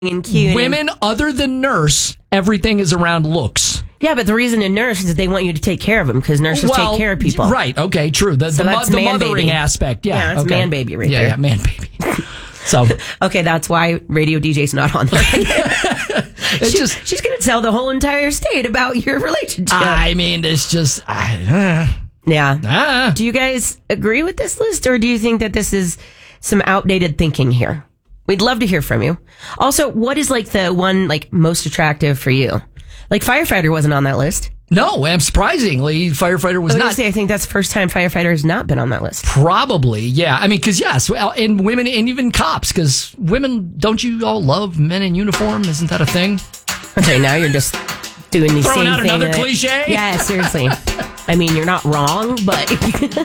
and cute. Women other than nurse, everything is around looks. Yeah, but the reason a nurse is that they want you to take care of them because nurses take care of people. Right, okay, true. The mothering baby. aspect. Yeah, that's man baby right there. Yeah, man baby. So okay, that's why radio DJ's not on there. She's going to tell the whole entire state about your relationship. I mean, it's just... Yeah. Do you guys agree with this list, or do you think that this is some outdated thinking here? We'd love to hear from you. Also, what is like the one like most attractive for you? Like firefighter wasn't on that list. No, and surprisingly, firefighter was not. I think that's the first time firefighter has not been on that list. Probably, yeah. I mean, because yes, well, and women and even cops, because women, don't you all love men in uniform? Isn't that a thing? Okay, now you're just doing these throwing same out thing. Another cliche? Yeah, seriously. I mean, you're not wrong, but